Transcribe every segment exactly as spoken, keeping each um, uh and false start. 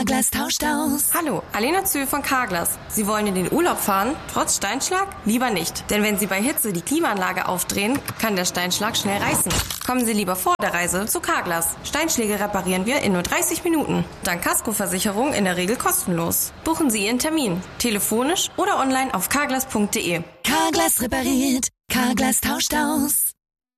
Carglass tauscht aus. Hallo, Alena Zühl von Carglass. Sie wollen in den Urlaub fahren, trotz Steinschlag? Lieber nicht. Denn wenn Sie bei Hitze die Klimaanlage aufdrehen, kann der Steinschlag schnell reißen. Kommen Sie lieber vor der Reise zu Carglass. Steinschläge reparieren wir in nur dreißig Minuten. Dank Kaskoversicherung in der Regel kostenlos. Buchen Sie Ihren Termin. Telefonisch oder online auf carglass punkt de. Carglass repariert. Carglass tauscht aus.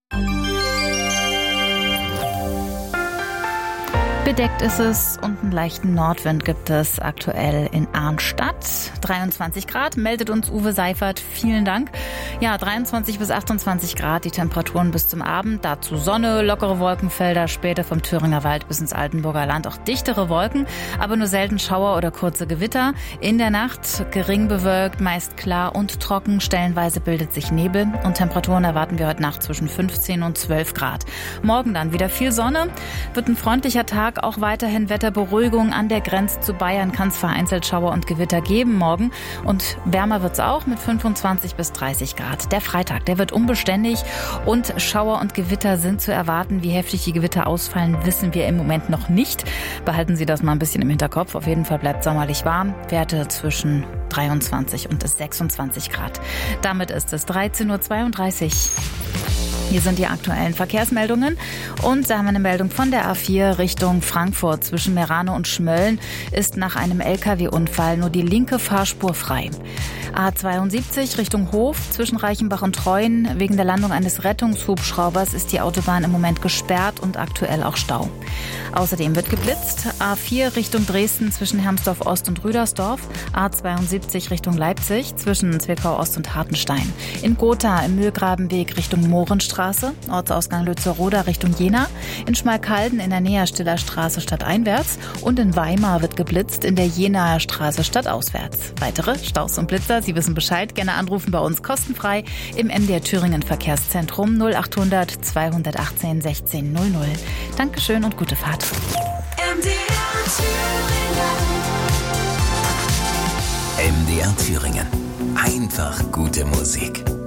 Bedeckt ist es und einen leichten Nordwind gibt es aktuell in Arnstadt. dreiundzwanzig Grad, meldet uns Uwe Seifert. Vielen Dank. Ja, dreiundzwanzig bis achtundzwanzig Grad, die Temperaturen bis zum Abend. Dazu Sonne, lockere Wolkenfelder, später vom Thüringer Wald bis ins Altenburger Land auch dichtere Wolken, aber nur selten Schauer oder kurze Gewitter. In der Nacht gering bewölkt, meist klar und trocken. Stellenweise bildet sich Nebel und Temperaturen erwarten wir heute Nacht zwischen fünfzehn und zwölf Grad. Morgen dann wieder viel Sonne, wird ein freundlicher Tag. Auch weiterhin Wetterberuhigung. An der Grenze zu Bayern kann es vereinzelt Schauer und Gewitter geben morgen. Und wärmer wird es auch mit fünfundzwanzig bis dreißig Grad. Der Freitag, der wird unbeständig und Schauer und Gewitter sind zu erwarten. Wie heftig die Gewitter ausfallen, wissen wir im Moment noch nicht. Behalten Sie das mal ein bisschen im Hinterkopf. Auf jeden Fall bleibt sommerlich warm. Werte zwischen dreiundzwanzig und sechsundzwanzig Grad. Damit ist es dreizehn Uhr zweiunddreißig. Hier sind die aktuellen Verkehrsmeldungen und da haben wir eine Meldung von der A vier Richtung Frankfurt. Zwischen Merano und Schmölln ist nach einem L K W-Unfall nur die linke Fahrspur frei. A zweiundsiebzig Richtung Hof zwischen Reichenbach und Treuen. Wegen der Landung eines Rettungshubschraubers ist die Autobahn im Moment gesperrt und aktuell auch Stau. Außerdem wird geblitzt. A vier Richtung Dresden zwischen Hermsdorf Ost und Rüdersdorf. A zweiundsiebzig Richtung Leipzig zwischen Zwickau Ost und Hartenstein. In Gotha im Mühlgrabenweg Richtung Mohrenstraße. Ortsausgang Lützeroda Richtung Jena. In Schmalkalden in der Näherstiller Straße stadteinwärts. Und in Weimar wird geblitzt in der Jenaer Straße stadtauswärts. Weitere Staus und Blitzer, Sie wissen Bescheid, gerne anrufen bei uns kostenfrei im M D R Thüringen Verkehrszentrum null achthundert zweihundertachtzehn sechzehn null null. Dankeschön und gute Fahrt. M D R Thüringen. M D R Thüringen. Einfach gute Musik.